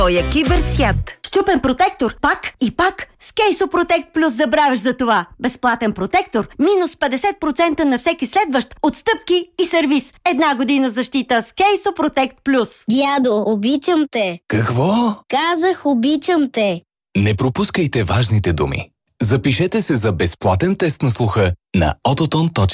Твоя киберсвят. Счупен протектор, пак и пак. С Кейсо Протект Плюс забравяш за това. Безплатен протектор, минус 50% на всеки следващ, отстъпки и сервис. 1 година защита с Кейсо Протект Плюс. Дядо, обичам те. Какво? Казах, обичам те. Не пропускайте важните думи. Запишете се за безплатен тест на слуха на autoton.com.